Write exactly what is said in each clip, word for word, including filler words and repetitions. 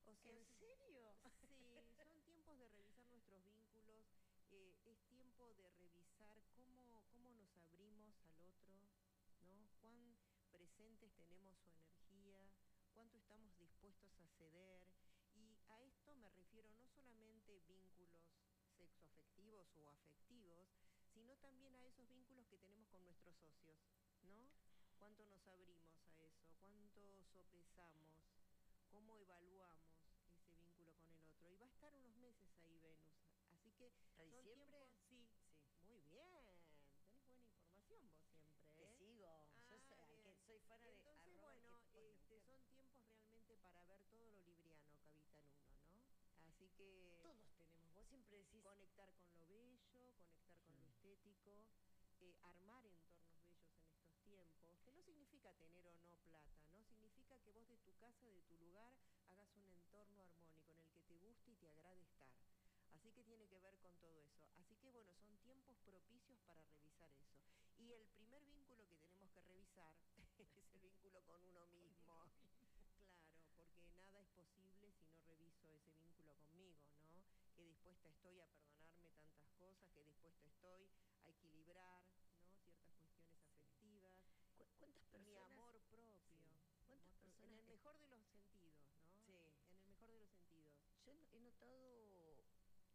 O sea, ¿En serio? sí, son tiempos de revisar nuestros vínculos, eh, es tiempo de revisar cómo, cómo nos abrimos al otro, ¿no? Cuán presentes tenemos su energía, cuánto estamos dispuestos a ceder. Y a esto me refiero no solamente vínculos sexoafectivos o afectivos, sino también a esos vínculos que tenemos con nuestros socios, ¿no? Cuánto nos abrimos a eso, cuánto sopesamos, cómo evaluamos ese vínculo con el otro. Y va a estar unos meses ahí Venus. Así que ¿Hasta son diciembre? tiempos, sí, Sí. muy bien. Tenés buena información vos Te siempre, ¿eh? sigo. Yo Ah, soy, que bien. soy fan de Entonces, arroba bueno, arquetipos este, Neuquén. son tiempos realmente para ver todo lo libriano que habita en uno, ¿no? Así que Todos tenemos. Vos siempre decís. conectar con lo bello, conectar con lo Mm. estético, eh, armar entornos bellos en estos tiempos, que no significa tener o no plata, no significa que vos de tu casa, de tu lugar, hagas un entorno armónico en el que te guste y te agrade estar. Así que tiene que ver con todo eso. Así que bueno, son tiempos propicios para revisar eso. Y el primer vínculo que tenemos que revisar es el vínculo con uno mismo. Claro, porque nada es posible si no reviso ese vínculo conmigo, ¿no? Qué dispuesta estoy a perdonarme tantas cosas, qué dispuesta estoy a equilibrar, ¿no? Ciertas cuestiones afectivas, ¿Cu- ¿Cuántas mi personas? amor Sí. propio, mi ¿Cuántas amor propio, en personas? el es- mejor de los sentidos, ¿no? Sí. En el mejor de los sentidos. Yo he he notado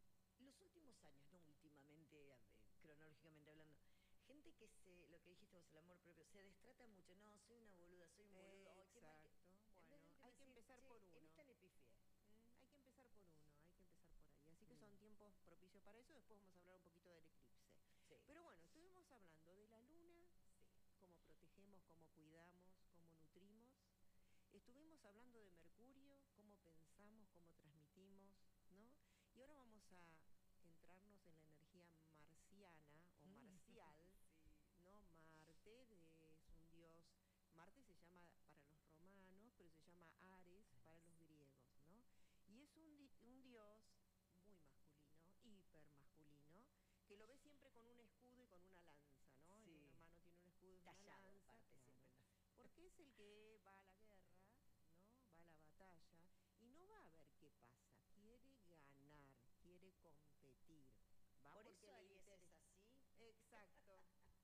los últimos años, no últimamente, eh, cronológicamente hablando, gente que se, lo que dijiste vos, el amor propio, se destrata mucho. No, soy una boluda, soy un boludo. Ay, qué mal que. Exacto, En vez bueno, de hay que decir, empezar por che, en esta uno. le pifié. Mm, hay que empezar por uno, hay que empezar por ahí. Así que Mm. son tiempos propicios para eso. Después vamos a hablar un poquito del eclipse. Sí. Pero bueno, estuvimos hablando de la luna, Sí. cómo protegemos, cómo cuidamos, cómo nutrimos. Estuvimos hablando de Mercurio, cómo pensamos, cómo transmitimos, ¿no? Y ahora vamos a entrarnos en la energía marciana o marcial, Sí. ¿no? Marte de- es un dios. Marte se llama para los romanos, pero se llama Ares para los Ares. griegos, ¿no? Y es un, di- un dios muy masculino, hiper masculino, que lo ve siempre con un escudo y con una lanza, ¿no? En una Sí. mano tiene un escudo y una Callado, lanza, aparte, siempre. claro. ¿No? Porque es el que va a la guerra, ¿no? Va a la batalla y no va a ver qué pasa, quiere ganar, quiere competir. Va Por porque eso le Aries es interesa. así. Exacto.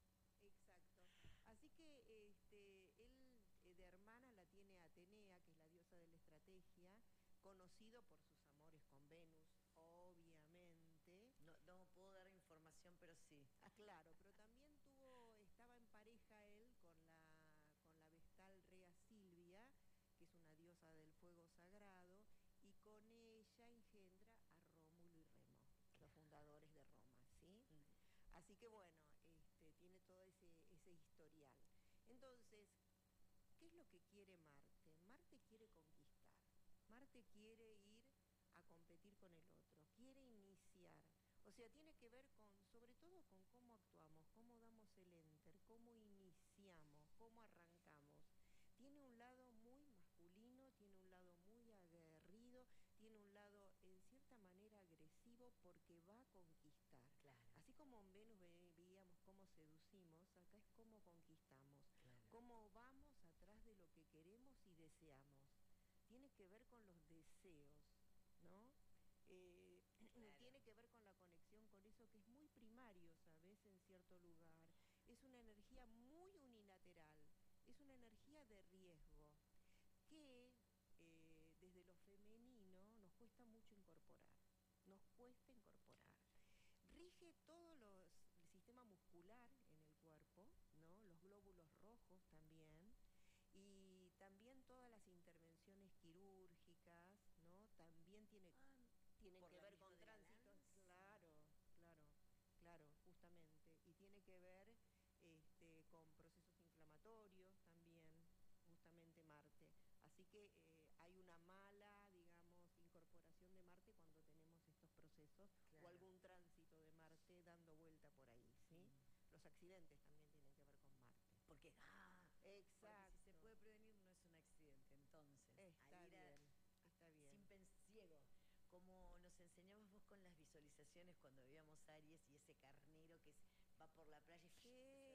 Exacto. Así que este, él eh, de hermana la tiene Atenea, que es la diosa de la estrategia, conocido por sus amores con Venus, obviamente. No, no puedo dar información, pero sí. Ah, claro, pero también tuvo, estaba en pareja él con la, con la vestal Rea Silvia, que es una diosa del fuego sagrado, y con ella engendra a Rómulo y Remo, los Claro. fundadores de Roma, ¿sí? Mm. Así que bueno, este, tiene todo ese, ese historial. Entonces, ¿qué es lo que quiere Marte? Marte quiere conquistar, Marte quiere ir a competir con el otro, quiere iniciar. O sea, tiene que ver con, sobre todo con cómo actuamos, cómo damos el enter, cómo iniciamos, cómo arrancamos. Tiene un lado muy masculino, tiene un lado muy aguerrido, tiene un lado en cierta manera agresivo porque va a conquistar. Claro. Así como en Venus ve- veíamos cómo seducimos, acá es cómo conquistamos, Claro. cómo vamos atrás de lo que queremos y deseamos. Tiene que ver con los deseos, ¿no? Eh, Claro. tiene que ver con la conexión con eso que es muy primario, ¿sabes? En cierto lugar. Es una energía muy unilateral, es una energía de riesgo que eh, desde lo femenino nos cuesta mucho incorporar, nos cuesta incorporar. Rige todo los, el sistema muscular en el cuerpo, ¿no? Los glóbulos rojos también, y también todas las intervenciones quirúrgicas, ¿no? También tiene, Ah, tienen por que lo ver mismo con de la tránsitos, lanza. claro, claro, claro, justamente, y tiene que ver este, con procesos inflamatorios también, justamente Marte. Así que eh, hay una mala, digamos, incorporación de Marte cuando tenemos estos procesos o Claro. algún tránsito de Marte dando vuelta por ahí, ¿sí? Mm. Los accidentes también tienen que ver con Marte. Porque, ah, porque si se Exacto. puede prevenir no es un accidente. Entonces, al Está ir a, bien, está sin bien. pens ciego, como nos enseñabas vos con las visualizaciones cuando veíamos Aries y ese carnero que es, va por la playa y Sí, se